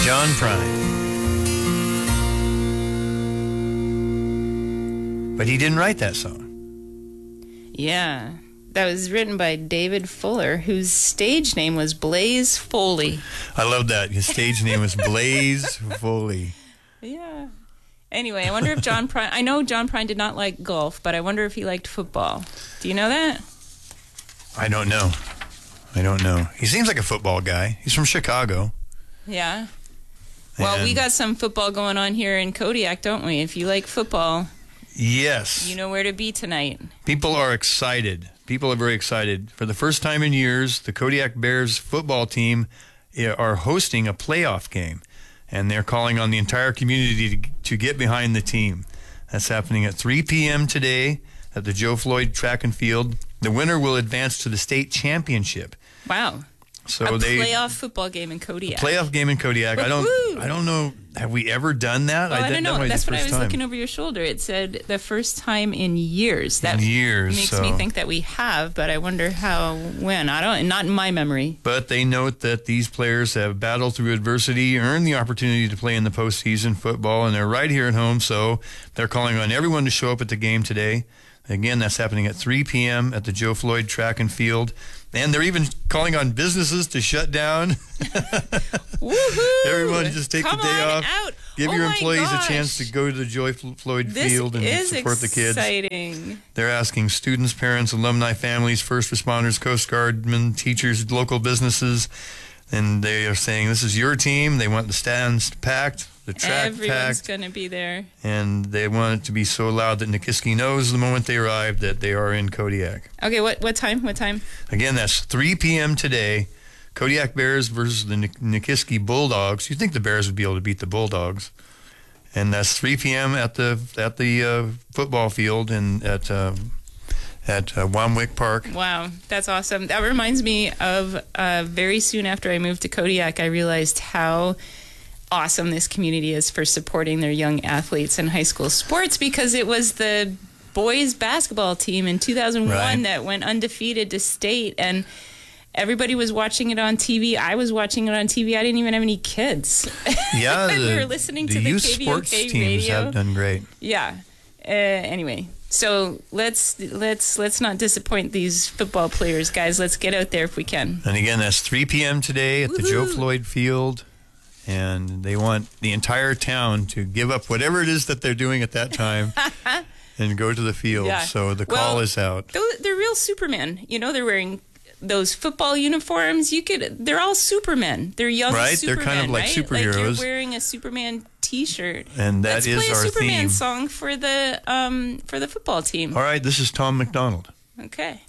John Prine. But he didn't write that song. Yeah. That was written by David Fuller, whose stage name was Blaze Foley. I love that. His stage name was Blaze Foley. Yeah. Anyway, I wonder if John Prine... I know John Prine did not like golf, but I wonder if he liked football. Do you know that? I don't know. He seems like a football guy. He's from Chicago. Yeah. Well, we got some football going on here in Kodiak, don't we? If you like football... Yes. You know where to be tonight. People are excited. People are very excited. For the first time in years, the Kodiak Bears football team are hosting a playoff game, and they're calling on the entire community to get behind the team. That's happening at 3 p.m. today at the Joe Floyd Track and Field. The winner will advance to the state championship. Wow. So playoff football game in Kodiak. Playoff game in Kodiak. Woo-hoo! I don't know. Have we ever done that? Well, I don't know. That's what I was time. looking over your shoulder. It said the first time in years. That makes me think that we have, but I wonder when. Not in my memory. But they note that these players have battled through adversity, earned the opportunity to play in the postseason football, and they're right here at home. So they're calling on everyone to show up at the game today. Again, that's happening at 3 p.m. at the Joe Floyd Track and Field. And they're even calling on businesses to shut down. Woohoo! Everyone just take the day off. Out. Give your employees a chance to go to the Joy Floyd Field and support the kids. This is exciting. They're asking students, parents, alumni, families, first responders, Coast Guardmen, teachers, local businesses. And they are saying this is your team. They want the stands packed, the track Everyone's packed. going to be there. And they want it to be so loud that Nikiski knows the moment they arrive that they are in Kodiak. Okay, what time? What time? Again, that's 3 p.m. today. Kodiak Bears versus the Nikiski Bulldogs. You'd think the Bears would be able to beat the Bulldogs. And that's 3 p.m. at the football field and at Wamwick Park. Wow, that's awesome. That reminds me of very soon after I moved to Kodiak, I realized how awesome this community is for supporting their young athletes in high school sports, because it was the boys basketball team in 2001 that went undefeated to state, and everybody was watching it on TV. I was watching it on TV. I didn't even have any kids. Yeah, we were listening to the youth KVOK sports teams radio. have done great. Yeah. Anyway, so let's not disappoint these football players, guys. Let's get out there if we can. And again, that's 3 p.m. today at the Joe Floyd Field. And they want the entire town to give up whatever it is that they're doing at that time and go to the field. Yeah. So the call is out. They're real Supermen. You know, they're wearing those football uniforms. They're all Supermen. They're young Supermen. They're kind of like superheroes. Like you're wearing a Superman T-shirt. And that is our theme. Let's play a Superman song for the football team. All right, this is Tom McDonald. Okay.